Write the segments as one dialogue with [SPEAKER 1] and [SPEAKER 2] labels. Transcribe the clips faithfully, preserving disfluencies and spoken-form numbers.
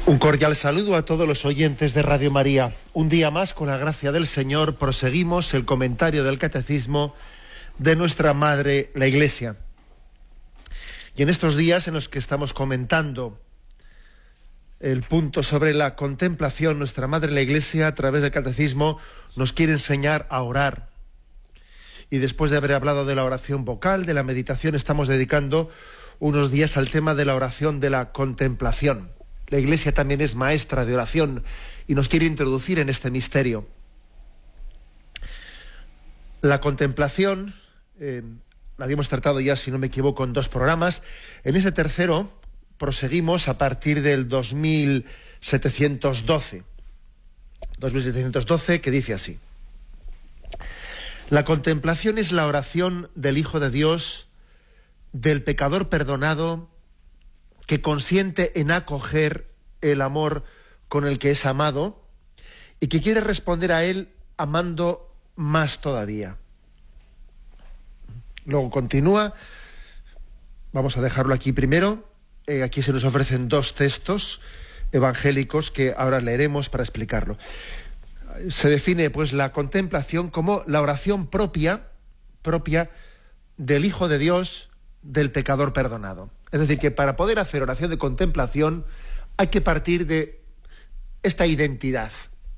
[SPEAKER 1] Un cordial saludo a todos los oyentes de Radio María. Un día más, con la gracia del Señor, proseguimos el comentario del Catecismo de nuestra Madre, la Iglesia. Y en estos días en los que estamos comentando el punto sobre la contemplación, nuestra Madre, la Iglesia, a través del Catecismo, nos quiere enseñar a orar. Y después de haber hablado de la oración vocal, de la meditación, estamos dedicando unos días al tema de la oración de la contemplación. La Iglesia también es maestra de oración y nos quiere introducir en este misterio. La contemplación, eh, la habíamos tratado ya, si no me equivoco, en dos programas. En ese tercero proseguimos a partir del dos mil setecientos doce. dos mil setecientos doce, que dice así: la contemplación es la oración del Hijo de Dios, del pecador perdonado, que consiente en acoger el amor con el que es amado y que quiere responder a él amando más todavía. Luego continúa, vamos a dejarlo aquí primero, eh, aquí se nos ofrecen dos textos evangélicos que ahora leeremos para explicarlo. Se define pues la contemplación como la oración propia, propia del Hijo de Dios, del pecador perdonado. Es decir, que para poder hacer oración de contemplación hay que partir de esta identidad,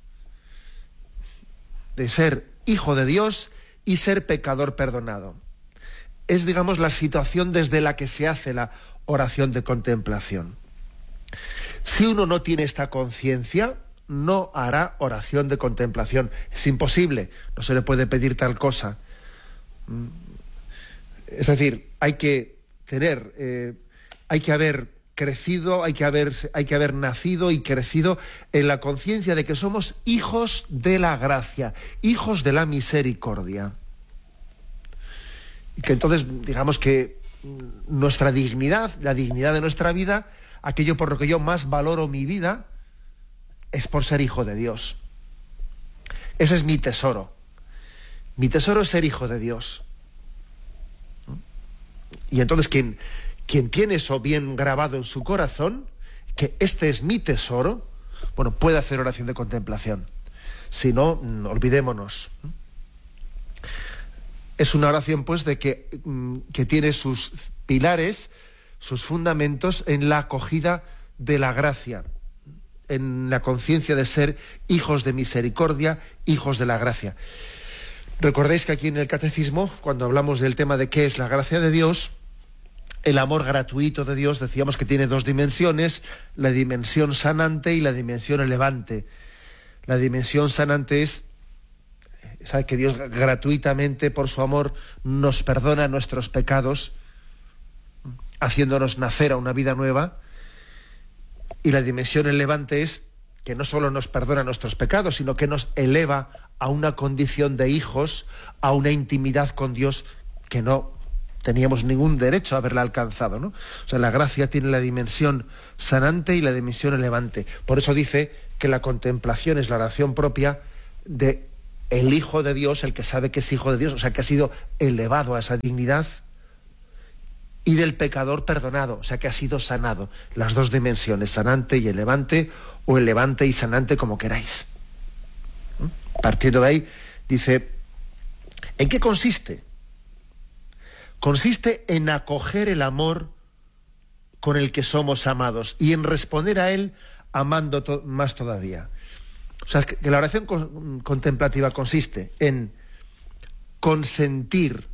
[SPEAKER 1] de ser hijo de Dios y ser pecador perdonado. Es, digamos, la situación desde la que se hace la oración de contemplación. Si uno no tiene esta conciencia, no hará oración de contemplación. Es imposible, no se le puede pedir tal cosa. Es decir, hay que tener, eh, hay que haber crecido, hay que haber, hay que haber nacido y crecido en la conciencia de que somos hijos de la gracia, hijos de la misericordia. Y que entonces, digamos que nuestra dignidad, la dignidad de nuestra vida, aquello por lo que yo más valoro mi vida, es por ser hijo de Dios. Ese es mi tesoro. Mi tesoro es ser hijo de Dios. Y entonces quien, quien tiene eso bien grabado en su corazón, que este es mi tesoro, bueno, puede hacer oración de contemplación. Si no, olvidémonos. Es una oración, pues, de que, que tiene sus pilares, sus fundamentos en la acogida de la gracia, en la conciencia de ser hijos de misericordia, hijos de la gracia. Recordéis que aquí en el Catecismo, cuando hablamos del tema de qué es la gracia de Dios, el amor gratuito de Dios, decíamos que tiene dos dimensiones, la dimensión sanante y la dimensión elevante. La dimensión sanante es, sabe que Dios gratuitamente, por su amor, nos perdona nuestros pecados, haciéndonos nacer a una vida nueva. Y la dimensión elevante es que no solo nos perdona nuestros pecados, sino que nos eleva a una condición de hijos, a una intimidad con Dios que no teníamos ningún derecho a haberla alcanzado, ¿no? O sea, la gracia tiene la dimensión sanante y la dimensión elevante. Por eso dice que la contemplación es la oración propia de el Hijo de Dios, el que sabe que es hijo de Dios, o sea, que ha sido elevado a esa dignidad, y del pecador perdonado, o sea, que ha sido sanado. Las dos dimensiones, sanante y elevante, o elevante y sanante, como queráis. Partiendo de ahí, dice, ¿en qué consiste? Consiste en acoger el amor con el que somos amados y en responder a él amando to- más todavía. O sea, que la oración con- contemplativa consiste en consentir.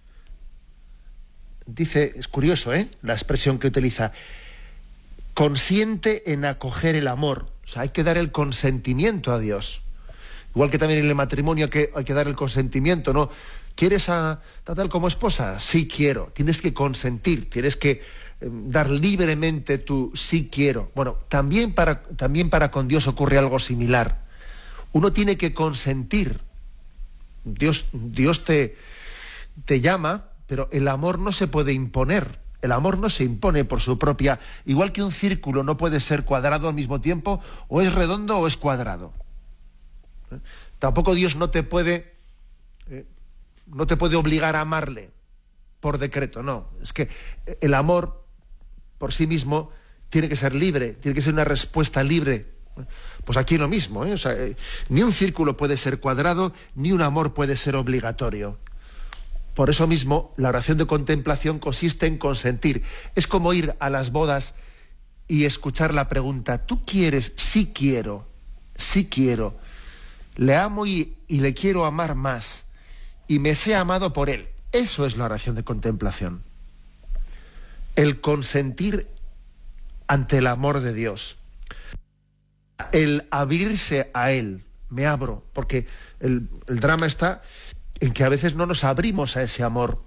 [SPEAKER 1] Dice, es curioso, ¿eh?, la expresión que utiliza, consiente en acoger el amor. O sea, hay que dar el consentimiento a Dios. Igual que también en el matrimonio que hay que dar el consentimiento, ¿no? ¿Quieres a tal como esposa? Sí quiero. Tienes que consentir, tienes que eh, dar libremente tu sí quiero. Bueno, también para, también para con Dios ocurre algo similar. Uno tiene que consentir. Dios, Dios te, te llama, pero el amor no se puede imponer. El amor no se impone por su propia... Igual que un círculo no puede ser cuadrado al mismo tiempo, o es redondo o es cuadrado. ¿Eh? Tampoco Dios no te puede... Eh, no te puede obligar a amarle por decreto, no. Es que el amor por sí mismo tiene que ser libre, tiene que ser una respuesta libre. Pues aquí lo mismo, ¿eh? O sea, eh, ni un círculo puede ser cuadrado, ni un amor puede ser obligatorio. Por eso mismo, la oración de contemplación consiste en consentir. Es como ir a las bodas y escuchar la pregunta, ¿tú quieres? Sí quiero, sí quiero. Le amo y, y le quiero amar más. Y me sé amado por él. Eso es la oración de contemplación. El consentir ante el amor de Dios. El abrirse a él. Me abro, porque el, el drama está en que a veces no nos abrimos a ese amor.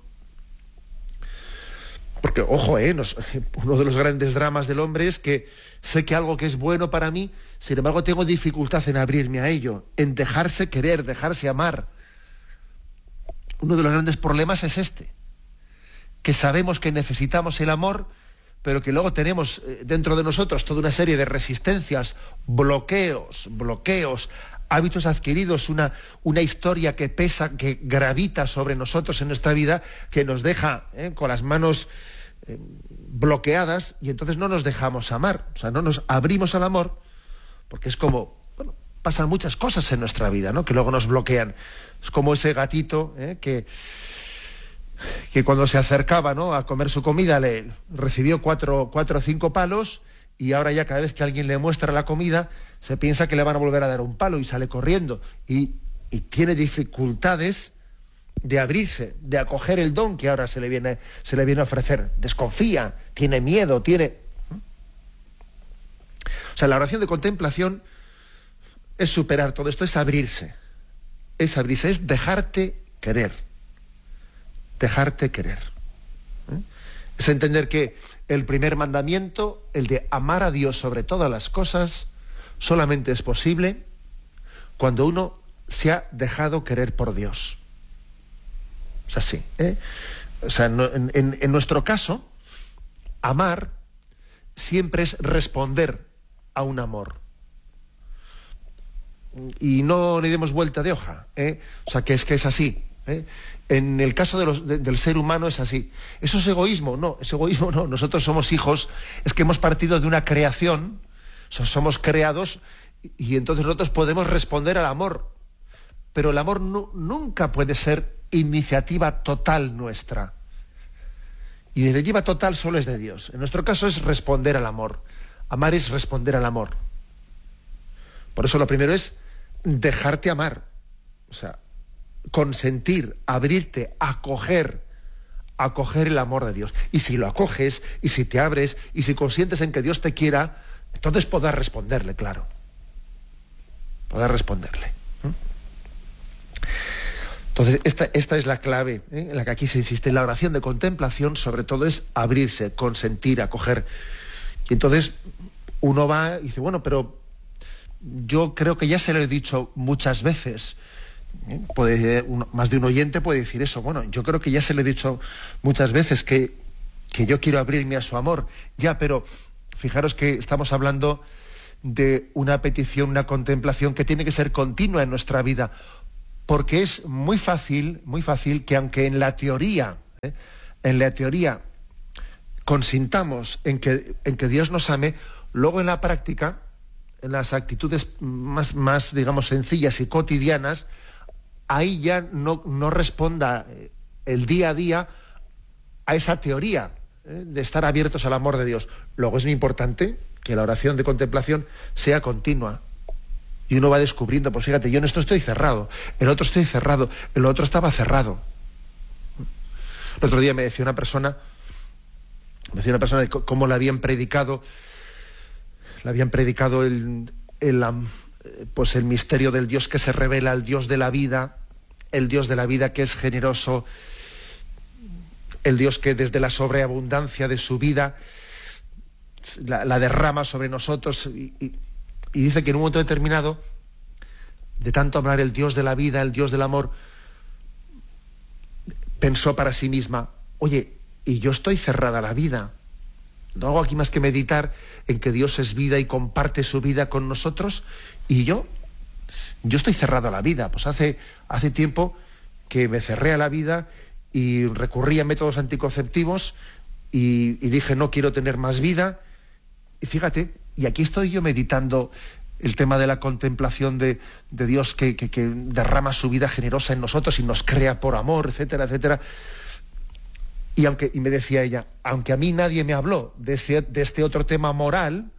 [SPEAKER 1] Porque, ojo, eh, nos, uno de los grandes dramas del hombre es que sé que algo que es bueno para mí, sin embargo tengo dificultad en abrirme a ello, en dejarse querer, dejarse amar. Uno de los grandes problemas es este, que sabemos que necesitamos el amor, pero que luego tenemos dentro de nosotros toda una serie de resistencias, bloqueos, bloqueos, hábitos adquiridos, una, una historia que pesa, que gravita sobre nosotros en nuestra vida, que nos deja eh, con las manos eh, bloqueadas, y entonces no nos dejamos amar, o sea, no nos abrimos al amor, porque es como, bueno, pasan muchas cosas en nuestra vida, ¿no?, que luego nos bloquean. Es como ese gatito eh, que, que cuando se acercaba, ¿no?, a comer su comida le recibió cuatro, cuatro o cinco palos, y ahora ya cada vez que alguien le muestra la comida se piensa que le van a volver a dar un palo y sale corriendo y, y tiene dificultades de abrirse, de acoger el don que ahora se le viene, se le viene a ofrecer. Desconfía, tiene miedo, tiene... O sea, la oración de contemplación es superar todo esto, es abrirse, es abrirse, es dejarte querer, dejarte querer. ¿Eh? Es entender que el primer mandamiento, el de amar a Dios sobre todas las cosas, solamente es posible cuando uno se ha dejado querer por Dios. Es así, ¿eh? O sea, no, en, en, en nuestro caso, amar siempre es responder a un amor. Y no le demos vuelta de hoja, ¿eh? O sea, que es que es así, ¿eh? En el caso de los, de, del ser humano es así. ¿Eso es egoísmo? No, es egoísmo no. Nosotros somos hijos, es que hemos partido de una creación, o sea, somos creados, y entonces nosotros podemos responder al amor. Pero el amor no, nunca puede ser iniciativa total nuestra. Iniciativa total solo es de Dios. En nuestro caso es responder al amor. Amar es responder al amor. Por eso lo primero es dejarte amar. O sea, consentir, abrirte, acoger, acoger el amor de Dios. Y si lo acoges, y si te abres, y si consientes en que Dios te quiera, entonces podrás responderle, claro. Podrás responderle. ¿Mm? Entonces, esta, esta es la clave, ¿eh?, en la que aquí se insiste. La oración de contemplación, sobre todo, es abrirse, consentir, acoger. Y entonces uno va y dice, bueno, pero yo creo que ya se lo he dicho muchas veces. ¿Eh? Puede, uno, más de un oyente puede decir eso. Bueno, yo creo que ya se lo he dicho muchas veces, que, que yo quiero abrirme a su amor. Ya, pero fijaros que estamos hablando de una petición, una contemplación que tiene que ser continua en nuestra vida, porque es muy fácil, muy fácil que aunque en la teoría, ¿eh? en la teoría consintamos en que, en que Dios nos ame, luego en la práctica, en las actitudes más, más digamos, sencillas y cotidianas, ahí ya no, no responda el día a día a esa teoría, ¿eh?, de estar abiertos al amor de Dios. Luego es muy importante que la oración de contemplación sea continua. Y uno va descubriendo, pues fíjate, yo en esto estoy cerrado, el otro estoy cerrado, el otro estaba cerrado. El otro día me decía una persona, me decía una persona de cómo le habían predicado, le habían predicado el, el, pues el misterio del Dios que se revela, el Dios de la vida, el Dios de la vida que es generoso, el Dios que desde la sobreabundancia de su vida la, la derrama sobre nosotros, y, y, y dice que en un momento determinado, de tanto hablar el Dios de la vida, el Dios del amor, pensó para sí misma, oye, y yo estoy cerrada a la vida, no hago aquí más que meditar en que Dios es vida y comparte su vida con nosotros, y yo, yo estoy cerrado a la vida. Pues hace, hace tiempo que me cerré a la vida y recurrí a métodos anticonceptivos y, y dije, no quiero tener más vida, y fíjate, y aquí estoy yo meditando el tema de la contemplación de, de Dios que, que, que derrama su vida generosa en nosotros y nos crea por amor, etcétera, etcétera. Y, aunque, y me decía ella, aunque a mí nadie me habló de, ese, de este otro tema moral,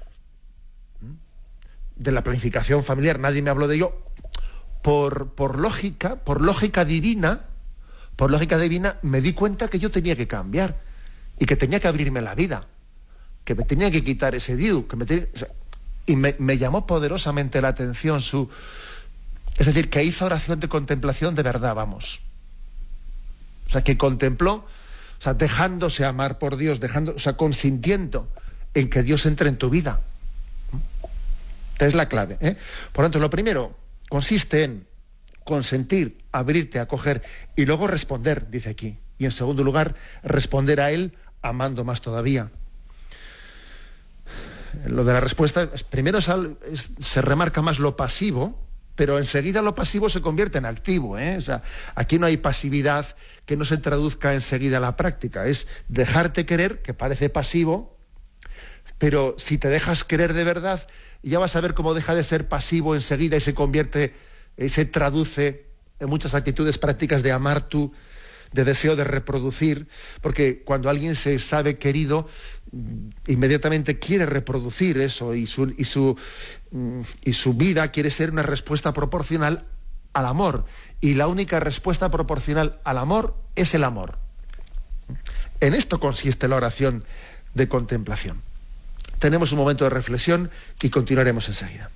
[SPEAKER 1] de la planificación familiar, nadie me habló de ello, por, por lógica, por lógica divina, por lógica divina, me di cuenta que yo tenía que cambiar y que tenía que abrirme la vida, que me tenía que quitar ese diu, que me tenía, o sea, y me, me llamó poderosamente la atención su... Es decir, que hizo oración de contemplación de verdad, vamos. O sea, que contempló, o sea, dejándose amar por Dios, dejando, o sea, consintiendo en que Dios entre en tu vida. Esta es la clave, ¿eh? Por lo tanto, lo primero consiste en consentir, abrirte, acoger y luego responder, dice aquí. Y en segundo lugar, responder a Él amando más todavía. Lo de la respuesta, primero es, es, se remarca más lo pasivo, pero enseguida lo pasivo se convierte en activo, ¿eh? O sea, aquí no hay pasividad que no se traduzca enseguida a la práctica. Es dejarte querer, que parece pasivo, pero si te dejas querer de verdad, ya vas a ver cómo deja de ser pasivo enseguida y se convierte, y se traduce en muchas actitudes prácticas de amar tú, de deseo de reproducir, porque cuando alguien se sabe querido, inmediatamente quiere reproducir eso y su, y su, y su vida quiere ser una respuesta proporcional al amor. Y la única respuesta proporcional al amor es el amor. En esto consiste la oración de contemplación. Tenemos un momento de reflexión y continuaremos enseguida.